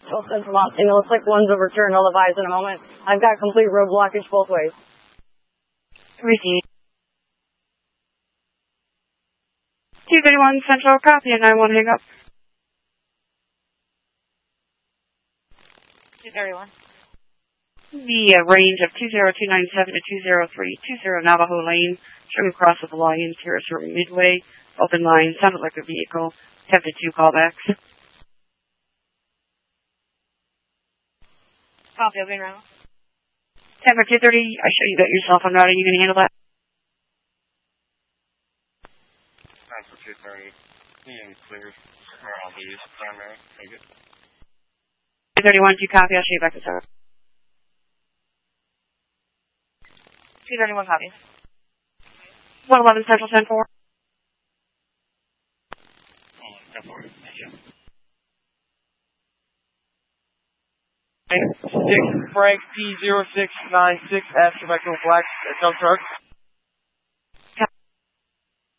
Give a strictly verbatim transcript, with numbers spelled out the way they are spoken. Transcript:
Well, since Mossing, it looks like one's overturned. I'll advise in a moment. I've got complete road blockage both ways. Receive. two thirty-one Central, copy, and nine one hang up. two thirty-one. The uh, range of two zero two nine seven to two zero three two zero Navajo Lane, showing across with the Lions, Terrace River Midway, open line, sounded like a vehicle, attempted two callbacks. Copy, I'll be around. ten for two thirty, I show you got your cell phone router, you can handle that? ten for two thirty, being cleared, or I'll be used primary, take it. two thirty-one, you copy, I'll show you back to service. two thirty-one, copy. one eleven Central, ten four. ten four, thank you. six Frank P zero six nine six, Astro Black, dump truck.